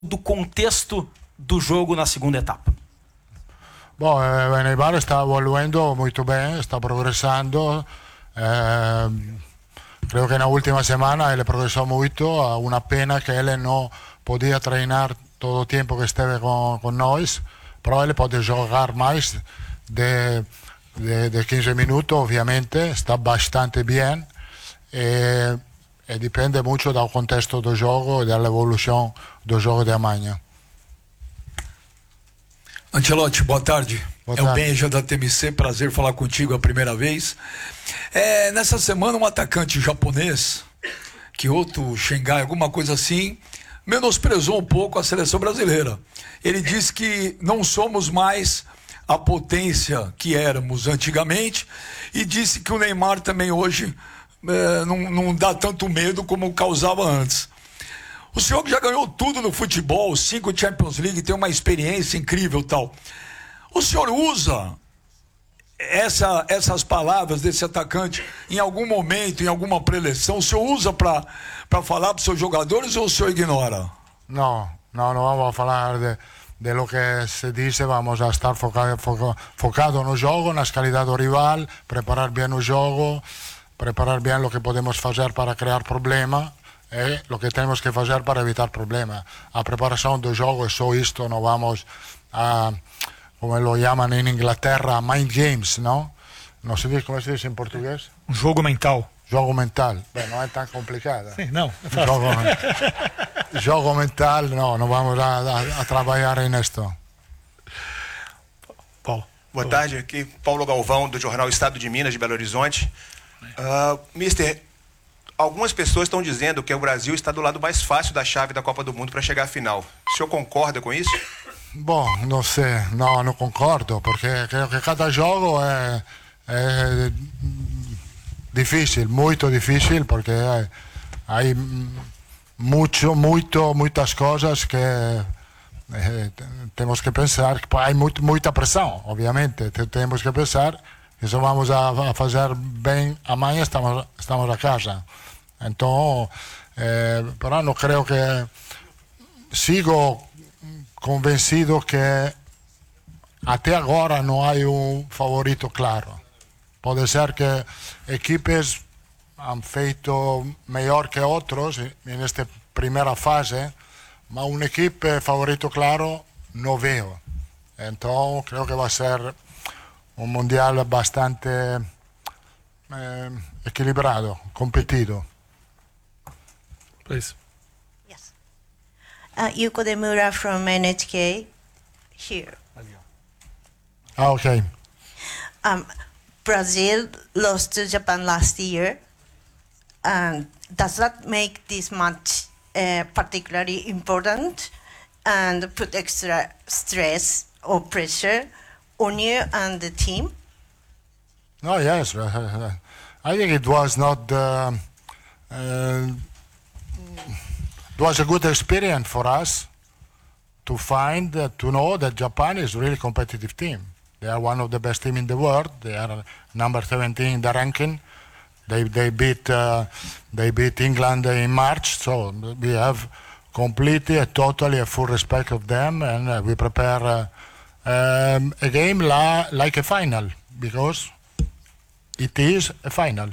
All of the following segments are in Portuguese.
do contexto do jogo na segunda etapa? Bom, Neymar está evoluindo muito bem, está progressando. Creo que na última semana ele progressou muito. Uma pena que ele não podia treinar todo o tempo que esteve com nós, pero ele pode jogar mais de 15 minutos, obviamente. Está bastante bem. E depende muito do contexto do jogo e da evolução do jogo de amanhã. Ancelotti, boa tarde. Boa É o tarde. Benja da TMC, prazer falar contigo a primeira vez. Nessa semana, um atacante japonês, Kyoto, Xangai, alguma coisa assim, menosprezou um pouco a seleção brasileira. Ele disse que não somos mais a potência que éramos antigamente e disse que o Neymar também hoje não dá tanto medo como causava antes. O senhor que já ganhou tudo no futebol, 5 Champions League, tem uma experiência incrível e tal. O senhor usa essas palavras desse atacante em algum momento, em alguma preleção? O senhor usa para falar para os seus jogadores ou o senhor ignora? No vamos a falar de lo que se dice. Vamos a estar focado no jogo, nas qualidades do rival, preparar bem o jogo, preparar bem o que podemos fazer para criar problema e o que temos que fazer para evitar problema. A preparação do jogo é só isto, não vamos a, como lo chamam em Inglaterra, mind games, não? Não se diz, como se diz em português? Um jogo mental. Jogo mental. Bem, não é tão complicado. Sim, não. É fácil. Jogo mental, não vamos a trabalhar nisto. Paulo. Boa tarde, aqui Paulo Galvão, do jornal Estado de Minas, de Belo Horizonte. Mister, algumas pessoas estão dizendo que o Brasil está do lado mais fácil da chave da Copa do Mundo para chegar à final. O senhor concorda com isso? Bom, não sei, não concordo, porque creio que cada jogo é difícil, muito difícil, porque há muitas coisas que temos que pensar, que há muita pressão, obviamente. Temos que pensar que se vamos a fazer bem amanhã, estamos a casa. Então, pero não creio que... Sigo convencido que até agora não há favorito claro. Pode ser que equipes han feito melhor que outros nesta primeira fase, mas uma equipe favorito claro não vejo. Então, creio que vai ser mundial bastante equilibrado, competido. Please. Yes. Yuko Demura from NHK here. Okay. Brazil lost to Japan last year. Does that make this match particularly important and put extra stress or pressure on you and the team? No, yes. I think it was not... it was a good experience for us to know that Japan is a really competitive team. They are one of the best teams in the world. They are number 17 in the ranking. They beat England in March, so we have completely, totally a full respect of them, and we prepare a game like a final, because it is a final.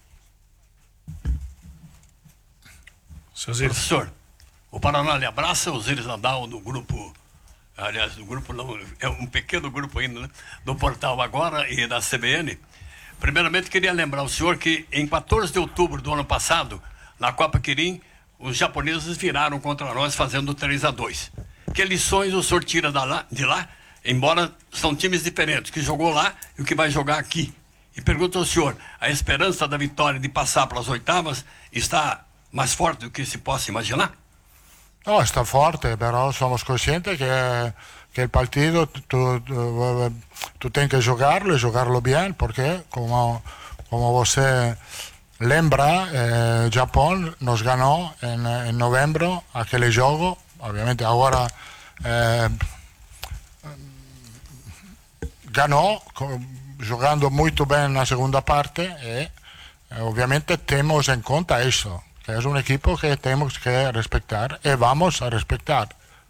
Professor, o Paraná lhe abraça, Osiris Nadal no grupo, aliás, no grupo não, é um pequeno grupo ainda, né, do portal Agora e da CBN. Primeiramente, queria lembrar o senhor que em 14 de outubro do ano passado, na Copa Kirin, os japoneses viraram contra nós fazendo 3-2. Que lições o senhor tira de lá, embora são times diferentes, que jogou lá e o que vai jogar aqui? E pergunto ao senhor, a esperança da vitória de passar para as oitavas está mais forte do que se possa imaginar? No, está forte, però somos conscientes que el partido tú tienes que jugarlo y jugarlo bien, porque como você lembra, Japón nos ganó en noviembre aquel juego. Obviamente ahora ganó jugando muito bem na segunda parte e obviamente temos em conta isso, que é um equipo que temos que respeitar e vamos a respeitar.